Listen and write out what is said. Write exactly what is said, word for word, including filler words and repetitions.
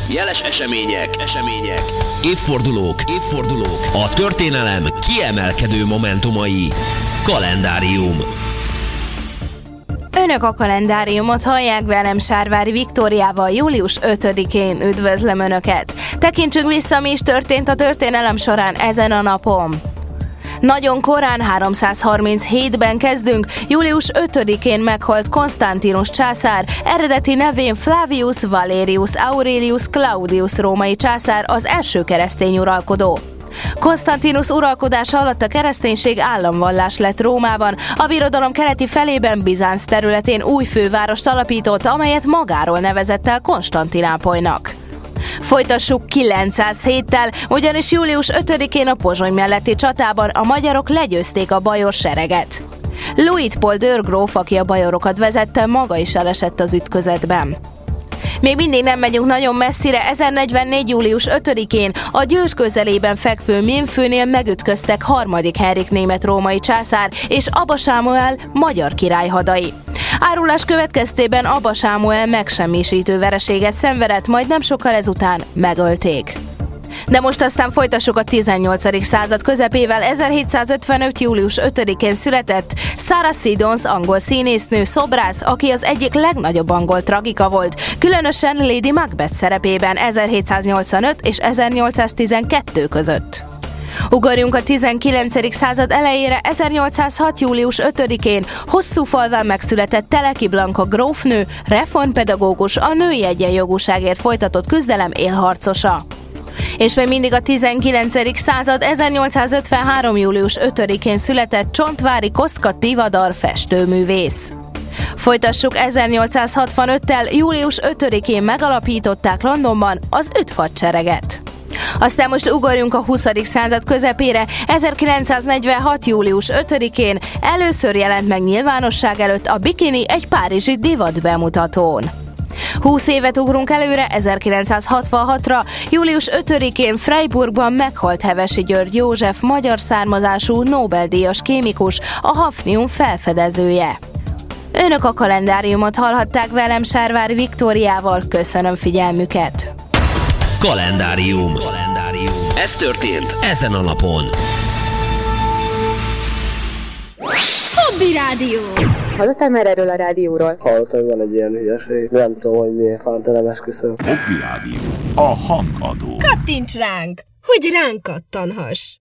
jeles események, események, évfordulók, évfordulók, a történelem kiemelkedő momentumai. Kalendárium. Önök a kalendáriumot hallják, velem Sárvári Viktóriával július ötödikén. Üdvözlöm Önöket! Tekintsünk vissza, mi is történt a történelem során ezen a napon. Nagyon korán, háromszázharminchétben kezdünk, július ötödikén meghalt Konstantinus császár, eredeti nevén Flavius Valerius Aurelius Claudius római császár, az első keresztény uralkodó. Konstantinus uralkodása alatt a kereszténység államvallás lett Rómában, a birodalom keleti felében Bizánc területén új fővárost alapított, amelyet magáról nevezett el Konstantinápolynak. Folytassuk kilencszázhéttel, ugyanis július ötödikén a Pozsony melletti csatában a magyarok legyőzték a bajor sereget. Luitpold őrgróf, aki a bajorokat vezette, maga is elesett az ütközetben. Még mindig nem megyünk nagyon messzire, ezernegyvennégy. július ötödikén a Győr közelében fekvő Mémfőnél megütköztek harmadik Henrik német-római császár és Aba Sámuel magyar király hadai. Árulás következtében Aba Sámuel megsemmisítő vereséget szenvedett, majd nem sokkal ezután megölték. De most aztán folytassuk a tizennyolcadik század közepével. ezerhétszázötvenöt. július ötödikén született Sarah Siddons, angol színésznő, szobrász, aki az egyik legnagyobb angol tragika volt, különösen Lady Macbeth szerepében ezerhétszáznyolcvanöt és ezernyolcszáztizenkettő között. Ugorjunk a tizenkilencedik század elejére. ezernyolcszázhat. július ötödikén hosszú falván megszületett Teleki Blanka grófnő, reformpedagógus, a női egyenjogúságért folytatott küzdelem élharcosa. És még mindig a tizenkilencedik század. ezernyolcszázötvenhárom. július ötödikén született Csontváry Kostka Tivadar festőművész. Folytassuk ezernyolcszázhatvanöttel. július ötödikén megalapították Londonban az üdvhadsereget. Aztán most ugorjunk a huszadik század közepére. ezerkilencszáznegyvenhat. július ötödikén először jelent meg nyilvánosság előtt a bikini egy párizsi divat bemutatón. húsz évet ugrunk előre, ezerkilencszázhatvanhatra. július ötödikén Freiburgban meghalt Hevesi György József, magyar származású Nobel-díjas kémikus, a hafnium felfedezője. Önök a kalendáriumot hallhatták, velem Sárvári Viktóriával. Köszönöm figyelmüket! Kalendárium. Kalendárium. Ez történt ezen a napon. Hobby Rádió. Hallottál már erről a rádióról? Hallottam, hogy van egy ilyen hülyeség. Nem tudom, hogy miért fánt, nem esküszöm. Hobby Rádió. A hangadó. Kattints ránk, hogy ránk kattanhass.